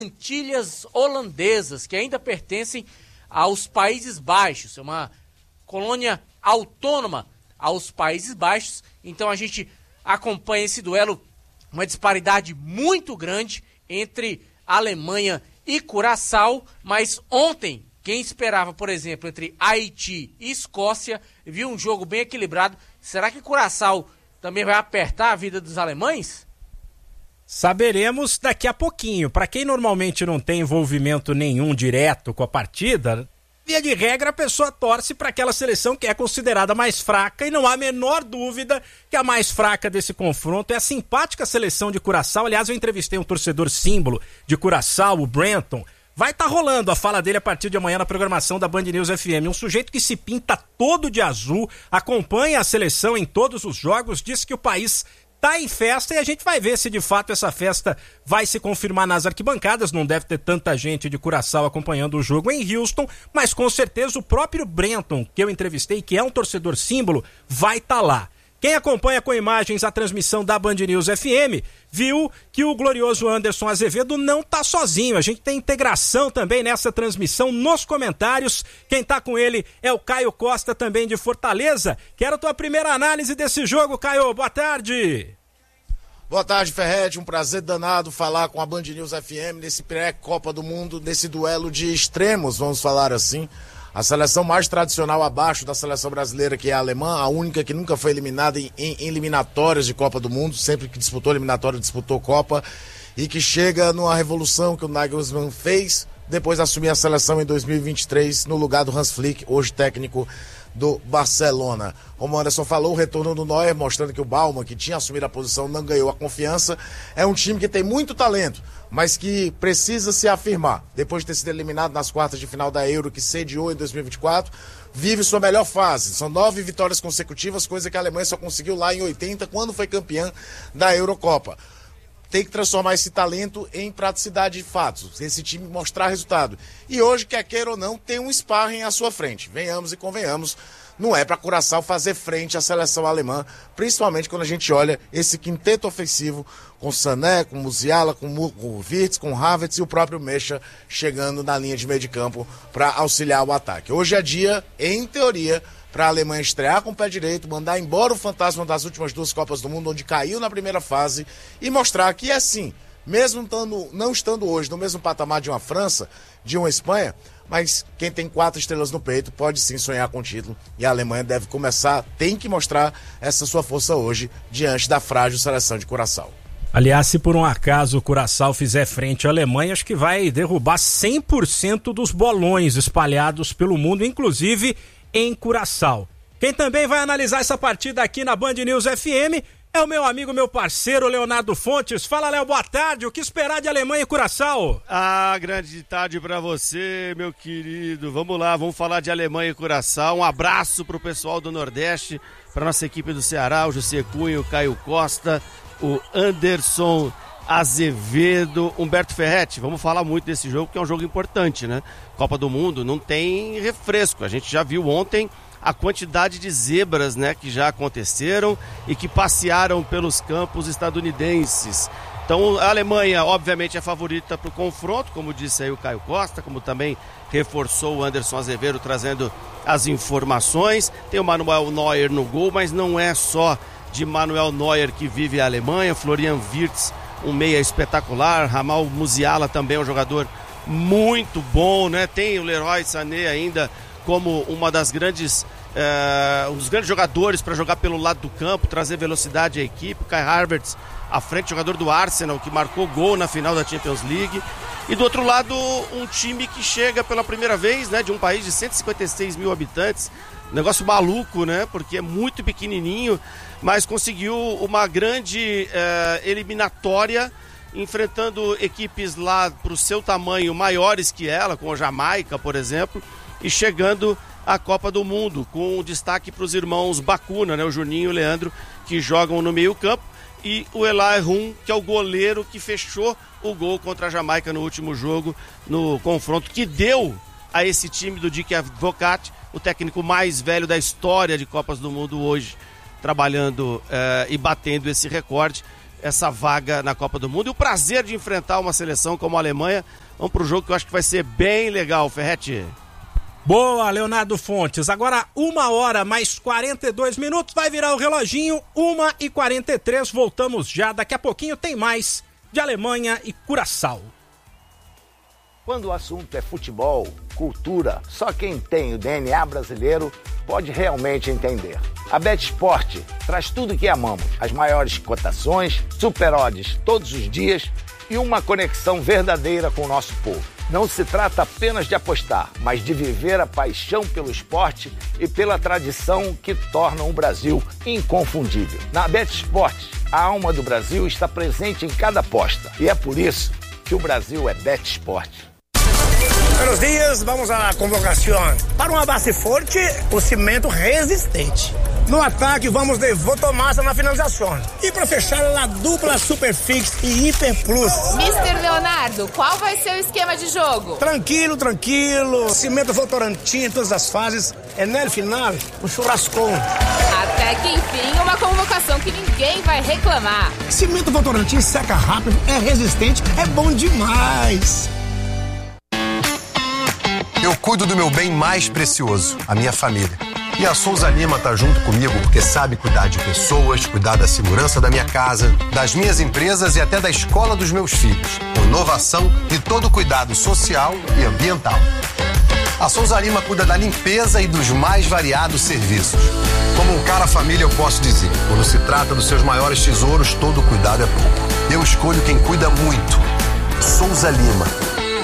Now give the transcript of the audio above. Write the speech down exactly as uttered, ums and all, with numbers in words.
Antilhas Holandesas, que ainda pertencem aos Países Baixos, é uma colônia autônoma aos Países Baixos. Então a gente acompanha esse duelo, uma disparidade muito grande entre Alemanha e Curaçao, mas ontem, quem esperava, por exemplo, entre Haiti e Escócia, viu um jogo bem equilibrado. Será que Curaçao também vai apertar a vida dos alemães? Saberemos daqui a pouquinho. Para quem normalmente não tem envolvimento nenhum direto com a partida, via de regra a pessoa torce para aquela seleção que é considerada mais fraca, e não há a menor dúvida que a mais fraca desse confronto é a simpática seleção de Curaçao. Aliás, eu entrevistei um torcedor símbolo de Curaçao, o Brenton. Vai estar tá rolando a fala dele a partir de amanhã na programação da Band News F M. Um sujeito que se pinta todo de azul, acompanha a seleção em todos os jogos, diz que o país tá em festa, e a gente vai ver se de fato essa festa vai se confirmar nas arquibancadas. Não deve ter tanta gente de Curaçao acompanhando o jogo em Houston, mas com certeza o próprio Brenton, que eu entrevistei, que é um torcedor símbolo, vai estar tá lá. Quem acompanha com imagens a transmissão da Band News F M, viu que o glorioso Anderson Azevedo não tá sozinho. A gente tem integração também nessa transmissão nos comentários. Quem tá com ele é o Caio Costa, também de Fortaleza. Quero tua primeira análise desse jogo, Caio. Boa tarde. Boa tarde, Ferretti. Um prazer danado falar com a Band News F M nesse pré-Copa do Mundo, nesse duelo de extremos, vamos falar assim. A seleção mais tradicional abaixo da seleção brasileira, que é a alemã, a única que nunca foi eliminada em, em eliminatórias de Copa do Mundo, sempre que disputou eliminatória, disputou Copa, e que chega numa revolução que o Nagelsmann fez depois de assumir a seleção em dois mil e vinte e três, no lugar do Hans Flick, hoje técnico do Barcelona. Como o Anderson falou, o retorno do Neuer, mostrando que o Baumann, que tinha assumido a posição, não ganhou a confiança. É um time que tem muito talento, mas que precisa se afirmar. Depois de ter sido eliminado nas quartas de final da Euro, que sediou em dois mil e vinte e quatro, vive sua melhor fase. São nove vitórias consecutivas, coisa que a Alemanha só conseguiu lá em oitenta, quando foi campeã da Eurocopa. Tem que transformar esse talento em praticidade de fatos, esse time mostrar resultado. E hoje, quer queira ou não, tem um sparring à sua frente. Venhamos e convenhamos, não é para Curaçao fazer frente à seleção alemã, principalmente quando a gente olha esse quinteto ofensivo com Sané, com Musiala, com o Wirtz, com o Havertz e o próprio Mecha chegando na linha de meio de campo para auxiliar o ataque. Hoje é dia, em teoria, para a Alemanha estrear com o pé direito, mandar embora o fantasma das últimas duas Copas do Mundo, onde caiu na primeira fase, e mostrar que é assim, mesmo estando, não estando hoje no mesmo patamar de uma França, de uma Espanha, mas quem tem quatro estrelas no peito pode sim sonhar com o título, e a Alemanha deve começar, tem que mostrar essa sua força hoje diante da frágil seleção de Curaçao. Aliás, se por um acaso o Curaçao fizer frente à Alemanha, acho que vai derrubar cem por cento dos bolões espalhados pelo mundo, inclusive em Curaçao. Quem também vai analisar essa partida aqui na Band News F M é o meu amigo, meu parceiro, Leonardo Fontes. Fala, Léo, boa tarde. O que esperar de Alemanha e Curaçao? Ah, grande tarde pra você, meu querido. Vamos lá, vamos falar de Alemanha e Curaçao. Um abraço pro pessoal do Nordeste, pra nossa equipe do Ceará, o José Cunha, o Caio Costa, o Anderson Azevedo, Humberto Ferretti. Vamos falar muito desse jogo, que é um jogo importante, né? Copa do Mundo não tem refresco. A gente já viu ontem a quantidade de zebras, né, que já aconteceram e que passearam pelos campos estadunidenses. Então a Alemanha, obviamente, é favorita para o confronto, como disse aí o Caio Costa, como também reforçou o Anderson Azevedo trazendo as informações. Tem o Manuel Neuer no gol, mas não é só de Manuel Neuer que vive a Alemanha. Florian Wirtz, um meia espetacular. Jamal Musiala também é um jogador muito bom, né? Tem o Leroy Sané ainda como uma das grandes é, um dos grandes jogadores para jogar pelo lado do campo, trazer velocidade à equipe. Kai Havertz à frente, jogador do Arsenal, que marcou gol na final da Champions League. E do outro lado, um time que chega pela primeira vez, né, de um país de cento e cinquenta e seis mil habitantes. Negócio maluco, né? Porque é muito pequenininho, mas conseguiu uma grande é, eliminatória, enfrentando equipes lá para o seu tamanho maiores que ela, com a Jamaica, por exemplo, e chegando à Copa do Mundo, com destaque para os irmãos Bacuna, né, o Juninho e o Leandro, que jogam no meio campo, e o Eli Rum, que é o goleiro que fechou o gol contra a Jamaica no último jogo, no confronto que deu a esse time do Dick Advocaat, o técnico mais velho da história de Copas do Mundo hoje, trabalhando uh, e batendo esse recorde. essa vaga na Copa do Mundo e o prazer de enfrentar uma seleção como a Alemanha. Vamos pro jogo que eu acho que vai ser bem legal, Ferretti. Boa, Leonardo Fontes. Agora uma hora mais quarenta e dois minutos, vai virar o reloginho, uma e quarenta e três, voltamos já. Daqui a pouquinho tem mais de Alemanha e Curaçao. Quando o assunto é futebol, cultura, só quem tem o D N A brasileiro pode realmente entender. A BetSport traz tudo que amamos, as maiores cotações, super odds todos os dias e uma conexão verdadeira com o nosso povo. Não se trata apenas de apostar, mas de viver a paixão pelo esporte e pela tradição que tornam o Brasil inconfundível. Na BetSport, a alma do Brasil está presente em cada aposta e é por isso que o Brasil é BetSport. Buenos dias, vamos à convocação. Para uma base forte, o cimento resistente. No ataque, vamos de Votomassa na finalização. E para fechar, a dupla Superfix e Hiper Plus. mister Leonardo, qual vai ser o esquema de jogo? Tranquilo, tranquilo. Cimento Votorantim em todas as fases. E no final, o churrascão. Até que enfim, uma convocação que ninguém vai reclamar. Cimento Votorantim seca rápido, é resistente, é bom demais. Eu cuido do meu bem mais precioso, a minha família. E a Souza Lima tá junto comigo porque sabe cuidar de pessoas, cuidar da segurança da minha casa, das minhas empresas e até da escola dos meus filhos. Com inovação e todo cuidado social e ambiental. A Souza Lima cuida da limpeza e dos mais variados serviços. Como um cara família, eu posso dizer, quando se trata dos seus maiores tesouros, todo cuidado é pouco. Eu escolho quem cuida muito. Souza Lima.